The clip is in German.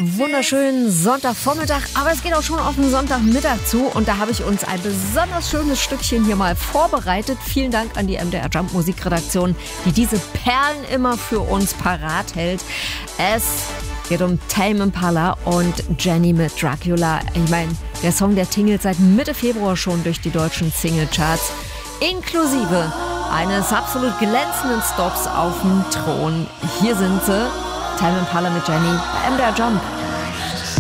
Wunderschönen Sonntagvormittag, aber es geht auch schon auf den Sonntagmittag zu und da habe ich uns ein besonders schönes Stückchen hier mal vorbereitet. Vielen Dank an die MDR Jump Musikredaktion, die diese Perlen immer für uns parat hält. Es geht um Tame Impala und Jenny mit Dracula. Ich meine, der Song, der tingelt seit Mitte Februar schon durch die deutschen Singlecharts, inklusive eines absolut glänzenden Stops auf dem Thron. Hier sind sie, Tame Impala mit Jenny bei MDR Jump.